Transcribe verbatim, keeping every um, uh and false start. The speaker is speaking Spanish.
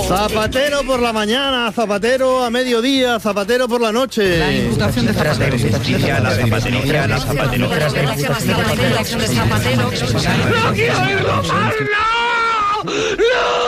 Zapatero por la mañana, Zapatero a mediodía, Zapatero por la noche. La imputación de Zapatero. La zapatería, la zapatería, la zapatería. ¡No quiero irlo! ¡No! ¡No!